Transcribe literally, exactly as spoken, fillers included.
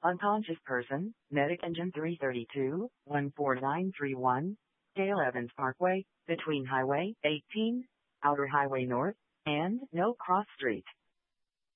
Unconscious person, medic engine three thirty-two, one four nine three one, Dale Evans Parkway, between Highway eighteen, Outer Highway North, and No Cross Street.